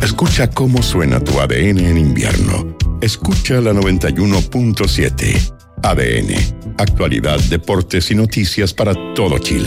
Escucha cómo suena tu ADN en invierno. Escucha la 91.7. ADN. Actualidad, deportes y noticias para todo Chile.